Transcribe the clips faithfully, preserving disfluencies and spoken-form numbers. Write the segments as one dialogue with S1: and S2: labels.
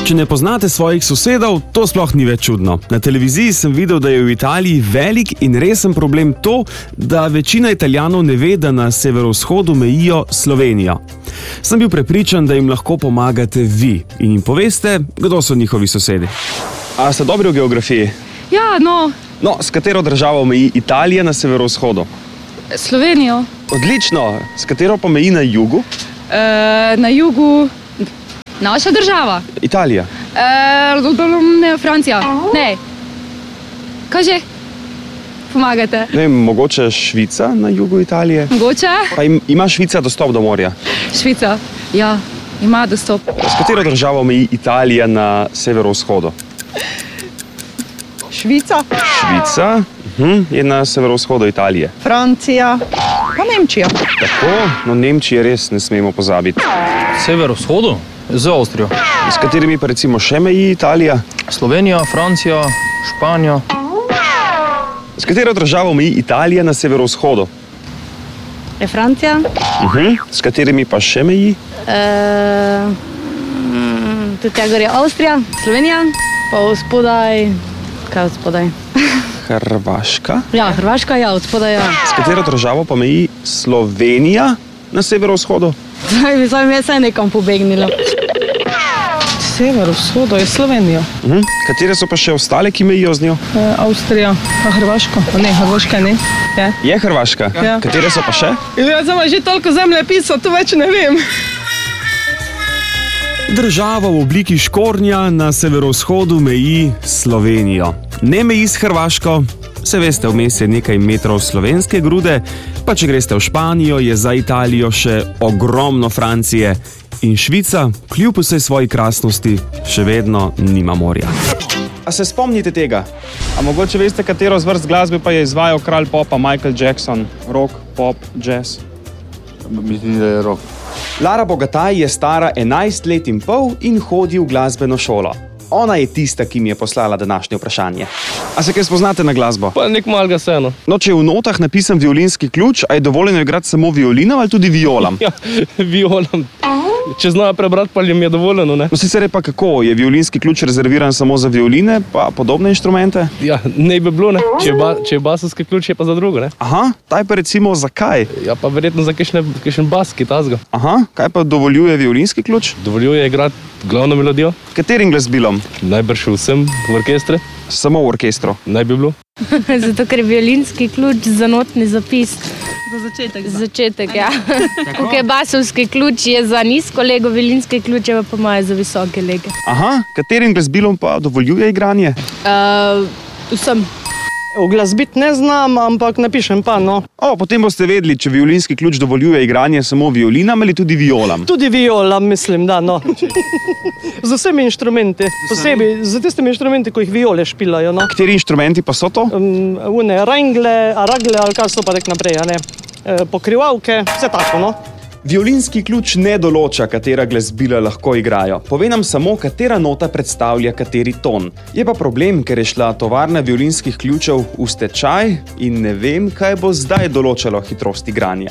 S1: Če ne poznate svojih sosedov, to sploh ni več čudno. Na televiziji sem videl, da je v Italiji velik in resen problem to, da večina Italijanov ne ve, da na severovzhodu mejijo Slovenijo. Sem bil prepričan, da jim lahko pomagate vi in jim poveste, kdo so njihovi sosedi. A ste dobri v geografiji?
S2: Ja, no.
S1: No, s katero državo meji Italija na severovzhodu?
S2: Slovenijo.
S1: Odlično. S katero pa meji na jugu?
S2: E, na jugu... Naša država.
S1: Italija.
S2: E, ne, Francija. Ne. Kaj že? Pomagate.
S1: Ne vem, mogoče Švica na jugu Italije?
S2: Mogoče.
S1: Pa im, ima Švica dostop do morja?
S2: Švica, ja, ima dostop.
S1: S katero državo meji Italija na severovzhodu?
S3: Švica.
S1: Švica uh-huh, je na severovzhodu Italije.
S3: Francija, pa Nemčija.
S1: Tako, no Nemčije res ne smemo pozabiti.
S4: Severovzhodu? Z Avstrijo.
S1: S katerimi pa recimo še meji Italija?
S4: Slovenija, Francija, Španija.
S1: S katero državo meji Italija na severovzhodu?
S5: Je Francija.
S1: Uh-huh. S katerimi pa še meji?
S5: E, tudi tega je Avstrija, Slovenija, pa spodaj, kaj od spodaj?
S1: Hrvaška.
S5: Ja, Hrvaška, ja, od spodaj, ja.
S1: S katero državo pa meji Slovenija na severovzhodu?
S5: Zdaj bi sami jaz saj nekam pobegnila.
S3: Severovzhodu je Slovenija.
S1: Uh-huh. Katere so pa še ostale, ki mejijo z njo?
S3: E, Avstrija, pa Hrvaška. Ne, Hrvaška ne. Je,
S1: je Hrvaška?
S3: Ja.
S1: Katere so pa še?
S3: Jaz sem že toliko zemlje pisal, tu več ne vem.
S1: Država v obliki škornja na severovzhodu meji Slovenijo. Ne meji s Hrvaško, se veste, vmes je nekaj metrov slovenske grude, pa če greste v Španijo, je za Italijo še ogromno Francije in Švica, kljub vsej svoji krasnosti, še vedno nima morja. A se spomnite tega? A mogoče veste, katero zvrst glasbe pa je izvajal kralj popa Michael Jackson? Rock, pop, jazz?
S6: Mislim, da je rock.
S1: Lara Bogataj je stara enajst let in pol in hodi v glasbeno šolo. Ona je tista, ki mi je poslala današnje vprašanje. A se kaj spoznate na glasbo?
S4: Pa nek malga seno.
S1: No, če je v notah napisan violinski ključ, a je dovoljeno igrati samo violinom ali tudi violam?
S4: Ja, violam. Če znajo prebrati, pa jim je dovoljeno, ne?
S1: No, sicer je pa kako? Je violinski ključ rezerviran samo za violine, pa podobne inštrumente?
S4: Ja, ne bi bilo, ne? Če je, ba, če je basovski ključ, je pa za drugo, ne?
S1: Aha, taj pa recimo zakaj?
S4: Ja, pa verjetno za kakšen bas, ki tazga.
S1: Aha, kaj pa dovoljuje violinski ključ?
S4: Dovoljuje igrati glavno melodijo.
S1: Katerim glasbilom?
S4: Najbrž vsem v orkestre.
S1: Samo v orkestru?
S4: Naj bi bilo.
S5: Zato, ker je violinski ključ za notni zapis.
S3: Za začetek.
S5: Za začetek, ja. Kako je basovski ključ, je za nizko lego, violinski ključ je pa imajo za visoke lege.
S1: Aha, katerim glasbilom pa dovoljuje igranje?
S5: Uh, vsem.
S3: Uglasbiti ne znam, ampak napišem pa, no.
S1: O, potem boste vedeli, če violinski ključ dovoljuje igranje samo violinam ali tudi violam.
S3: Tudi violam, mislim, da, no. Z vsemi inštrumenti. Posebej z tistimi inštrumenti, ko jih viole špilajo, no.
S1: Kateri inštrumenti pa so to?
S3: Um, une, rangle, aragle, ali kaj so pa tak naprej, a ne. E, pokrivavke, vse tako, no.
S1: Violinski ključ ne določa, katera glasbila lahko igrajo. Pove nam samo, katera nota predstavlja kateri ton. Je pa problem, ker je šla tovarna violinskih ključev v stečaj in ne vem, kaj bo zdaj določalo hitrost igranja.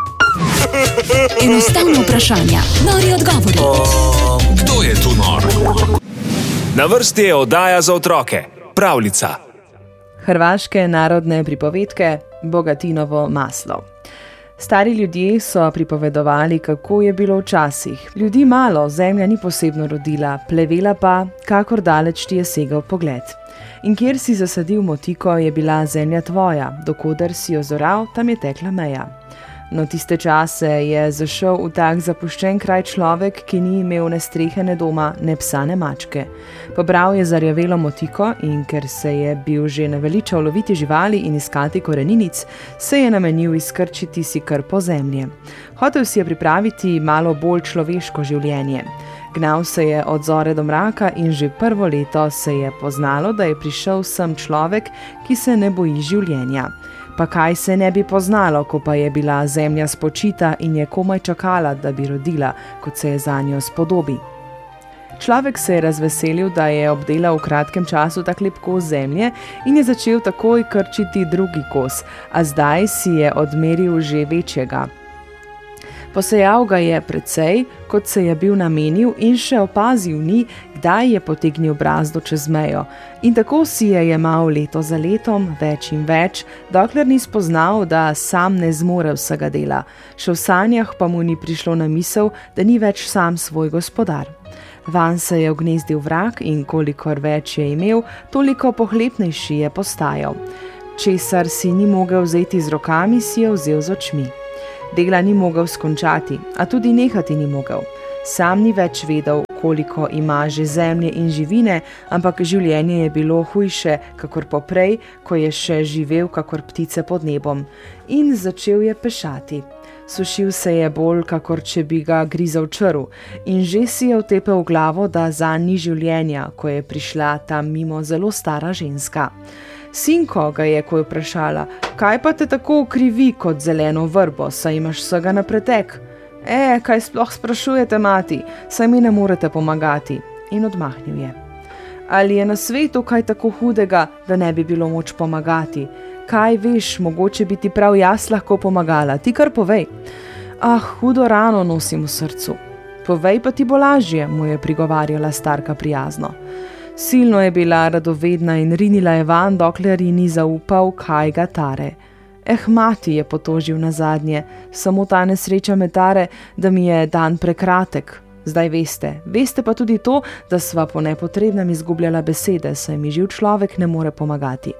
S7: Enostavno vprašanje, nori odgovori.
S8: O, kdo je tu nor? Na vrsti je oddaja za otroke. Pravljica.
S9: Hrvaške narodne pripovedke Bogatinovo maslo. Stari ljudje so pripovedovali, kako je bilo včasih. Ljudi malo, zemlja ni posebno rodila, plevela pa, kakor daleč ti je segal pogled. In kjer si zasadil motiko, je bila zemlja tvoja, dokoder si jo zoral, tam je tekla meja. No, tiste čase je zašel v tak zapuščen kraj človek, ki ni imel ne strehe, ne doma, ne psa, ne mačke. Pobral je zarjavelo motiko in ker se je bil že naveličal loviti živali in iskati koreninic, se je namenil izkrčiti si kar po zemlji. Hotel si je pripraviti malo bolj človeško življenje. Gnal se je od zore do mraka in že prvo leto se je poznalo, da je prišel sem človek, ki se ne boji življenja. Pa kaj se ne bi poznalo, ko pa je bila zemlja spočita in je komaj čakala, da bi rodila, kot se je zanjo spodobi. Človek se je razveselil, da je obdelal v kratkem času tak lep kos zemlje in je začel takoj krčiti drugi kos, a zdaj si je odmeril že večjega. Posejal ga je precej, kot se je bil namenil in še opazil ni, kdaj je potegnil brazdo čez mejo. In tako si je jemal leto za letom, več in več, dokler ni spoznal, da sam ne zmore vsega dela. Še v sanjah pa mu ni prišlo na misel, da ni več sam svoj gospodar. Van se je ognezdil vrag in kolikor več je imel, toliko pohlepnejši je postajal. Česar si ni mogel vzeti z rokami, si je vzel z očmi. Dela ni mogel skončati, a tudi nehati ni mogel. Sam ni več vedel, koliko ima že zemlje in živine, ampak življenje je bilo hujše, kakor poprej, ko je še živel kakor ptice pod nebom. In začel je pešati. Sušil se je bolj, kakor če bi ga grizel črv, in že si je utepel v glavo, da zanj ni življenja, ko je prišla tam mimo zelo stara ženska. Sinko, ga je ko je vprašala, kaj pa te tako ukrivi kot zeleno vrbo, saj imaš vsega na pretek? E, kaj sploh sprašujete, mati, saj mi ne morete pomagati. In odmahnil je. Ali je na svetu kaj tako hudega, da ne bi bilo moč pomagati? Kaj veš, mogoče bi ti prav jaz lahko pomagala, ti kar povej. Ah, hudo rano nosim v srcu. Povej pa ti bo lažje, mu je prigovarjala starka prijazno. Silno je bila radovedna in rinila je van, dokler ji ni zaupal, kaj ga tare. Eh, mati, je potožil nazadnje, samo ta nesreča me tare, da mi je dan prekratek. Zdaj veste, veste pa tudi to, da sva po nepotrebnem izgubljala besede, saj mi živ človek ne more pomagati.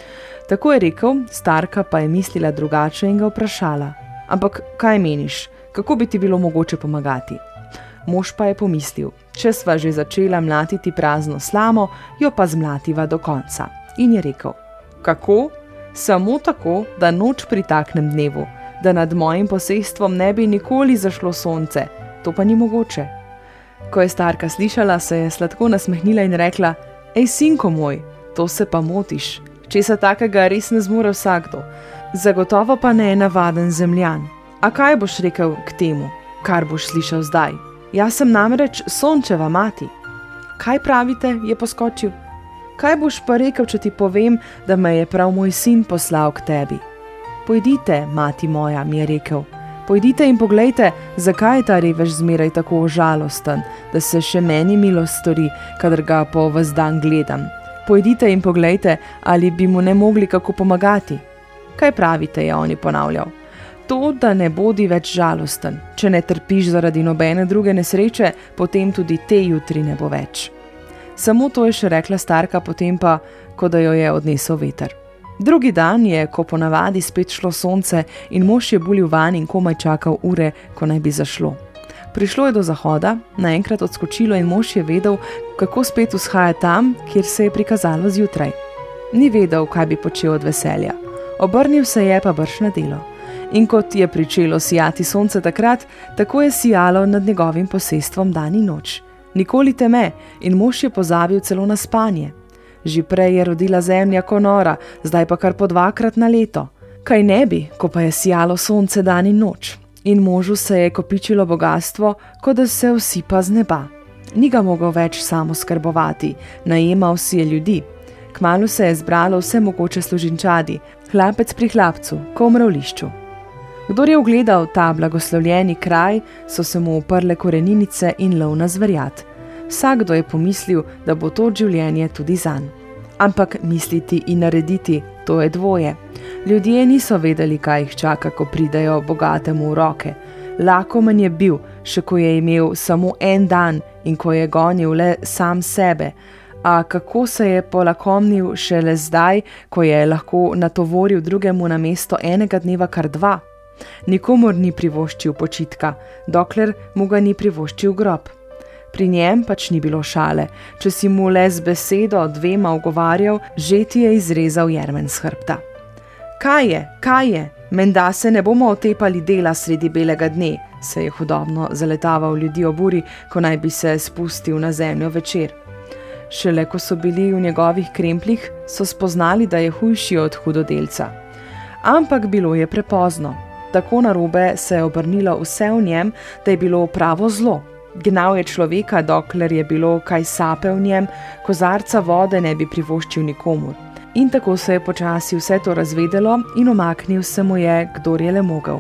S9: Tako je rekel, starka pa je mislila drugače in ga vprašala. Ampak kaj meniš, kako bi ti bilo mogoče pomagati? Mož pa je pomislil, če sva že začela mlatiti prazno slamo, jo pa zmlativa do konca. In je rekel, kako? Samo tako, da noč pritaknem dnevu, da nad mojim posestvom ne bi nikoli zašlo sonce. To pa ni mogoče. Ko je starka slišala, se je sladko nasmehnila in rekla, ej, sinko moj, to se pa motiš. Česa takega res ne zmore vsakdo. Zagotovo pa ne je navaden zemljan. A kaj boš rekel k temu, kar boš slišal zdaj? Jaz sem namreč Sončeva mati. Kaj pravite, je poskočil. Kaj boš pa rekel, če ti povem, da me je prav moj sin poslal k tebi? Pojdite, mati moja, mi je rekel. Pojdite in poglejte, zakaj je ta revež zmeraj tako žalosten, da se še meni milost stori, kadar ga po ves dan gledam. Pojdite in poglejte, ali bi mu ne mogli kako pomagati. Kaj pravite, je on ponavljal. To, da ne bodi več žalosten. Če ne trpiš zaradi nobene druge nesreče, potem tudi te jutri ne bo več. Samo to je še rekla starka, potem pa, ko da jo je odnesel veter. Drugi dan je, ko ponavadi spet šlo sonce in mož je bulil van in komaj čakal ure, ko naj bi zašlo. Prišlo je do zahoda, naenkrat odskočilo in mož je vedel, kako spet vzhaja tam, kjer se je prikazalo zjutraj. Ni vedel, kaj bi počel od veselja. Obrnil se je pa brž na delo. In kot je pričelo sijati sonce takrat, tako je sijalo nad njegovim posestvom dan in noč. Nikoli teme in mož je pozabil celo na spanje. Že prej je rodila zemlja ko nora, zdaj pa kar po dvakrat na leto. Kaj ne bi, ko pa je sijalo sonce dan in noč. In možu se je kopičilo bogastvo, kot da se usipa z neba. Ni ga mogel več samo skrbovati, najemal si je ljudi. Kmalu se je zbralo vse mogoče služinčadi, hlapec pri hlapcu, ko v mravlišču. Kdor je ugledal ta blagoslovljeni kraj, so se mu uprle koreninice in lov na zverjad. Vsakdo je pomislil, da bo to življenje tudi zanj. Ampak misliti in narediti, to je dvoje. Ljudje niso vedeli, kaj jih čaka, ko pridejo bogatemu v roke. Lakomen je bil, še ko je imel samo en dan in ko je gonil le sam sebe. A kako se je polakomnil šele zdaj, ko je lahko natovoril drugemu na mesto enega dneva kar dva? Nikomor ni privoščil počitka, dokler mu ga ni privoščil grob. Pri njem pač ni bilo šale, če si mu le z besedo dvema ugovarjal, že ti je izrezal jermen s hrbta. Kaj je, kaj je, menda se ne bomo otepali dela sredi belega dne, se je hudobno zaletaval ljudi ob uri, ko naj bi se spustil na zemljo večer. Šele ko so bili v njegovih krempljih, so spoznali, da je hujši od hudodelca. Ampak bilo je prepozno. Tako narobe se je obrnilo vse v njem, da je bilo pravo zlo. Gnal je človeka, dokler je bilo kaj sape v njem, kozarca vode ne bi privoščil nikomur. In tako se je počasi vse to razvedelo in omaknil se mu je, kdor je le mogel.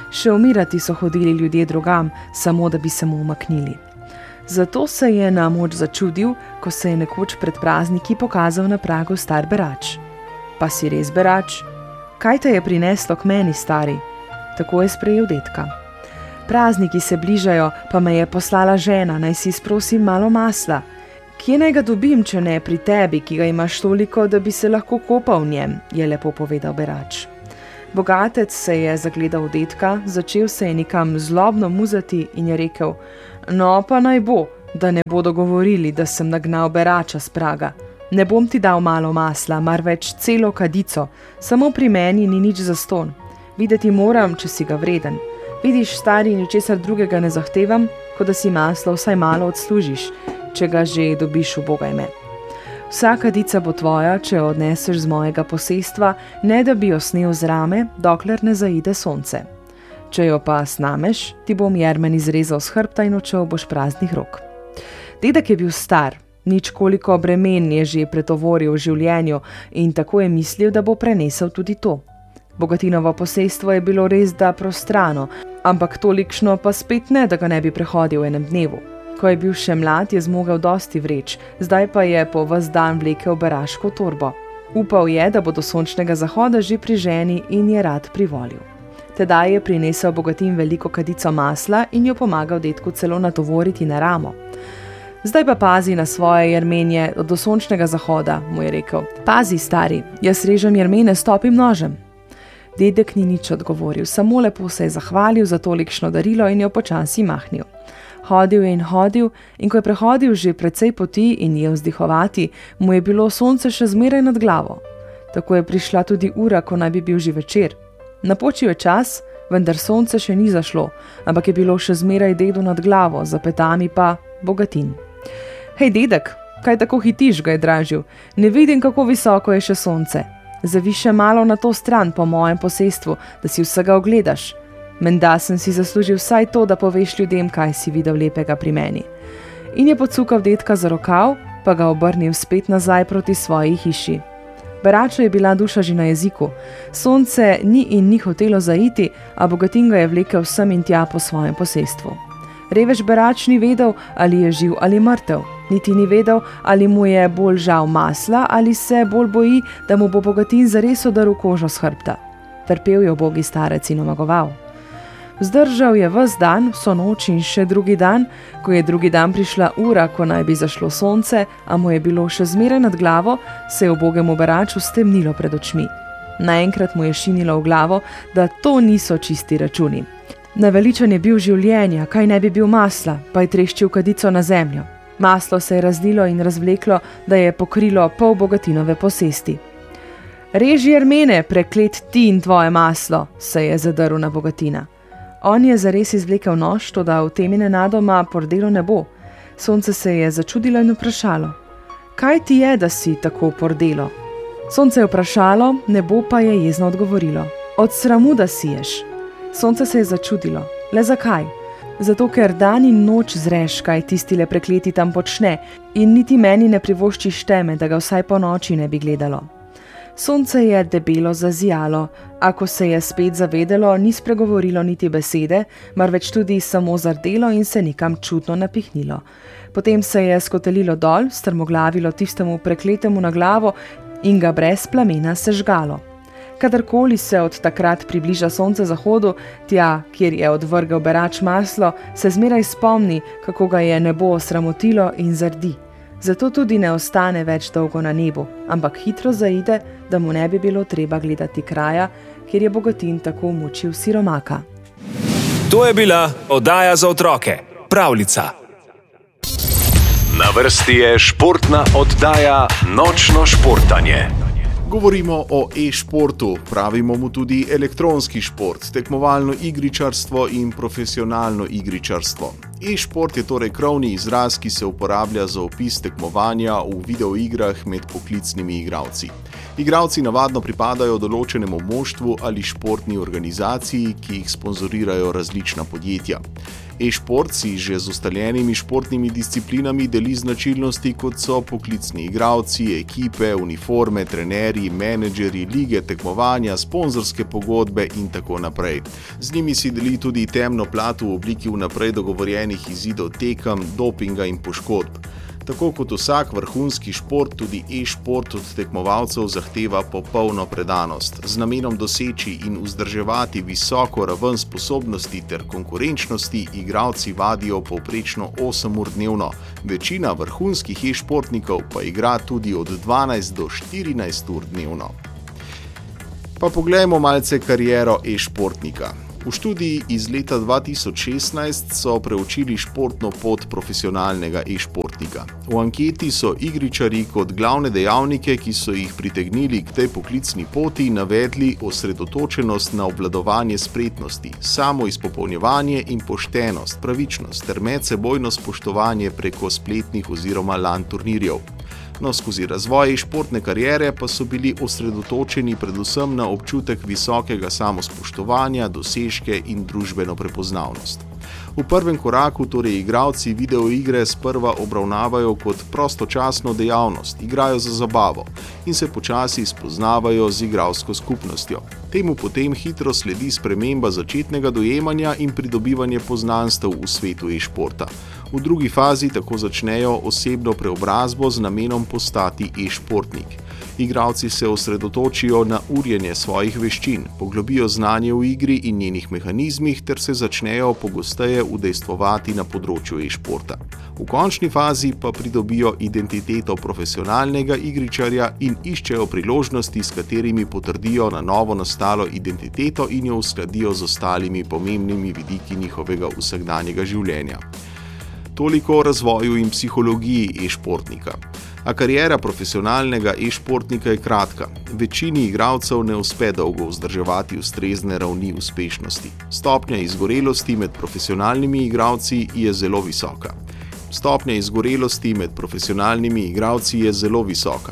S9: Še umirati so hodili ljudje drugam, samo da bi se mu umaknili. Zato se je na moč začudil, ko se je nekoč pred prazniki pokazal na pragu star berač. Pa si res berač? Kaj te je prineslo k meni, stari? Tako je sprejel dedka. Prazniki se bližajo, pa me je poslala žena, naj si sprosim malo masla. Kje naj ga dobim, če ne pri tebi, ki ga imaš toliko, da bi se lahko kopal v njem, je lepo povedal berač. Bogatec se je zagledal v dedka, začel se je nekam zlobno muzati in je rekel: No, pa naj bo, da ne bodo govorili, da sem nagnal berača s praga. Ne bom ti dal malo masla, marveč celo kadico, samo pri meni ni nič zastonj. Videti moram, če si ga vreden. Vidiš, stari, ničesar drugega ne zahtevam, kot da si maslo vsaj malo odslužiš, če ga že dobiš, ubogaj me. Vsaka kadica bo tvoja, če jo odneseš z mojega posestva, ne da bi jo snel z rame, dokler ne zaide sonce. Če jo pa snameš, ti bom jermen izrezal s hrbta in odšel boš praznih rok. Dedek je bil star, nič koliko bremen je že pretovoril v življenju in tako je mislil, da bo prenesel tudi to. Bogatinovo posestvo je bilo res da prostrano, ampak tolikšno pa spet ne, da ga ne bi prehodil v enem dnevu. Ko je bil še mlad, je zmogel dosti vreč, zdaj pa je po ves dan vlekel beraško torbo. Upal je, da bo do sončnega zahoda že pri ženi in je rad privolil. Tedaj je prinesel Bogatin veliko kadico masla in jo pomagal dedku celo natovoriti na ramo. Zdaj pa pazi na svoje jermenje do sončnega zahoda, mu je rekel. Pazi, stari, jaz režem jermene s topim nožem. Dedek ni nič odgovoril, samo lepo se je zahvalil za tolikšno darilo in jo počasi mahnil. Hodil je in hodil in ko je prehodil že precej poti in je vzdihovati, mu je bilo sonce še zmeraj nad glavo. Tako je prišla tudi ura, ko naj bi bil že večer. Napočil je čas, vendar sonce še ni zašlo, ampak je bilo še zmeraj dedu nad glavo, za petami pa Bogatin. Hej, dedek, kaj tako hitiš, ga je dražil, ne vidim, kako visoko je še sonce. Zavi še malo na to stran po mojem posestvu, da si vsega ogledaš. Menda sem si zaslužil vsaj to, da poveš ljudem, kaj si videl lepega pri meni. In je pocukal dedka za rokav, pa ga obrnil spet nazaj proti svoji hiši. Beraču je bila duša že na jeziku. Sonce ni in ni hotelo zaiti, a Bogatin ga je vlekel sem in tja po svojem posestvu. Revež berač ni vedel, ali je živ ali mrtev. Niti ni vedel, ali mu je bolj žal masla ali se bolj boji, da mu bo Bogatin zares odaril kožo s hrbta. Trpel je ubogi starec in omagoval. Vzdržal je ves dan, vso noč in še drugi dan, ko je drugi dan prišla ura, ko naj bi zašlo sonce, a mu je bilo še zmeraj nad glavo, se je ubogemu beraču stemnilo pred očmi. Naenkrat mu je šinilo v glavo, da to niso čisti računi. Naveličan je bil življenja, kaj ne bi bil masla, pa je treščil kadico na zemljo. Maslo se je razlilo in razvleklo, da je pokrilo pol Bogatinove posesti. Reži jermene, preklet ti in tvoje maslo, se je zadrl na Bogatina. On je zares izvlekel nož, toda v temi nenadoma pordelo ne bo. Sonce se je začudilo in vprašalo: Kaj ti je, da si tako pordelo? Sonce je vprašalo, nebo pa je jezno odgovorilo: Od sramu, da siješ. Sonce se je začudilo. Le zakaj? Zato, ker dan in noč zreš, kaj tistile prekleti tam počne, in niti meni ne privoščiš teme, da ga vsaj po noči ne bi gledalo. Sonce je debelo zazijalo, a ko se je spet zavedelo, ni spregovorilo niti besede, marveč tudi samo zardelo in se nekam čudno napihnilo. Potem se je skotalilo dol, strmoglavilo tistemu prekletemu na glavo in ga brez plamena sežgalo. Kadarkoli se od takrat približa sonce zahodu, tja, kjer je odvrgel berač maslo, se zmeraj spomni, kako ga je nebo osramotilo in zardi. Zato tudi ne ostane več dolgo na nebu, ampak hitro zaide, da mu ne bi bilo treba gledati kraja, kjer je Bogatin tako mučil siromaka.
S8: To je bila oddaja za otroke, Pravljica.
S10: Na vrsti je športna oddaja Nočno športanje.
S11: Govorimo o e-športu, pravimo mu tudi elektronski šport, tekmovalno igričarstvo in profesionalno igričarstvo. E-šport je torej krovni izraz, ki se uporablja za opis tekmovanja v videoigrah med poklicnimi igralci. Igralci navadno pripadajo določenemu moštvu ali športni organizaciji, ki jih sponzorirajo različna podjetja. E-šport si že z ustaljenimi športnimi disciplinami deli značilnosti, kot so poklicni igralci, ekipe, uniforme, trenerji, menedžerji, lige, tekmovanja, sponzorske pogodbe in tako naprej. Z njimi si deli tudi temno plat v obliki vnaprej dogovorjenih izidov tekem, dopinga in poškodb. Tako kot vsak vrhunski šport, tudi e-šport od tekmovalcev zahteva popolno predanost. Z namenom doseči in vzdrževati visoko raven sposobnosti ter konkurenčnosti igralci vadijo povprečno osem ur dnevno. Večina vrhunskih e-športnikov pa igra tudi od dvanajst do štirinajst ur dnevno. Pa poglejmo malce kariero e-športnika. V študiji iz leta dva tisoč šestnajst so preučili športno pot profesionalnega e-športnika. V anketi so igričarji kot glavne dejavnike, ki so jih pritegnili k tej poklicni poti, navedli osredotočenost na obvladovanje spretnosti, samo izpopolnjevanje in poštenost, pravičnost ter medsebojno spoštovanje preko spletnih oziroma LAN turnirjev. No, skozi razvoj športne kariere pa so bili osredotočeni predvsem na občutek visokega samospoštovanja, dosežke in družbeno prepoznavnost. V prvem koraku torej igralci videoigre sprva obravnavajo kot prostočasno dejavnost, igrajo za zabavo in se počasi spoznavajo z igralsko skupnostjo. Temu potem hitro sledi sprememba začetnega dojemanja in pridobivanje poznanstev v svetu e-športa. V drugi fazi tako začnejo osebno preobrazbo z namenom postati e-športnik. Igralci se osredotočijo na urjenje svojih veščin, poglobijo znanje v igri in njenih mehanizmih ter se začnejo pogosteje udejstvovati na področju e-športa. V končni fazi pa pridobijo identiteto profesionalnega igričarja in iščejo priložnosti, s katerimi potrdijo na novo nastalo identiteto in jo uskladijo z ostalimi pomembnimi vidiki njihovega vsakdanjega življenja. Toliko o razvoju in psihologiji e-športnika. A kariera profesionalnega e-športnika je kratka. Večini igralcev ne uspe dolgo vzdrževati ustrezne ravni uspešnosti. Stopnja izgorelosti med profesionalnimi igralci je zelo visoka. Stopnja izgorelosti med profesionalnimi igralci je zelo visoka.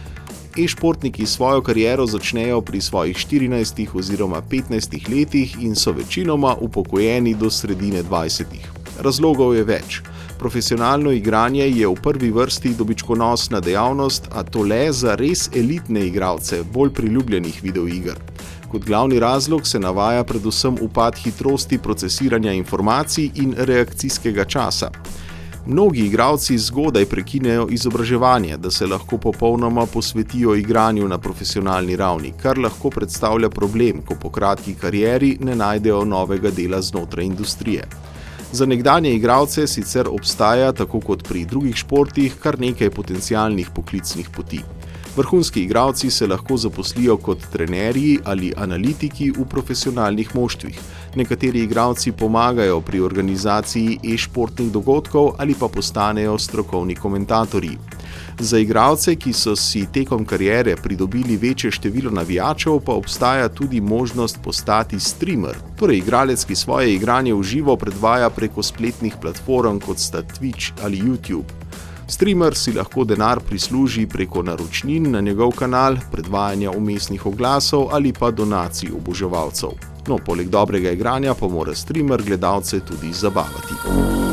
S11: E-športniki svojo kariero začnejo pri svojih štirinajstih oziroma petnajstih letih in so večinoma upokojeni do sredine dvajsetih. Razlogov je več. Profesionalno igranje je v prvi vrsti dobičkonosna dejavnost, a to le za res elitne igralce bolj priljubljenih videoiger. Kot glavni razlog se navaja predvsem upad hitrosti procesiranja informacij in reakcijskega časa. Mnogi igralci zgodaj prekinejo izobraževanje, da se lahko popolnoma posvetijo igranju na profesionalni ravni, kar lahko predstavlja problem, ko po kratki karieri ne najdejo novega dela znotraj industrije. Za nekdanje igralce sicer obstaja, tako kot pri drugih športih, kar nekaj potencialnih poklicnih poti. Vrhunski igralci se lahko zaposlijo kot trenerji ali analitiki v profesionalnih moštvih. Nekateri igralci pomagajo pri organizaciji e-športnih dogodkov ali pa postanejo strokovni komentatorji. Za igralce, ki so si tekom kariere pridobili večje število navijačev, pa obstaja tudi možnost postati streamer, torej igralec, ki svoje igranje v živo predvaja preko spletnih platform, kot sta Twitch ali YouTube. Streamer si lahko denar prisluži preko naročnin na njegov kanal, predvajanja vmesnih oglasov ali pa donacij oboževalcev. No, poleg dobrega igranja pa mora streamer gledalce tudi zabavati.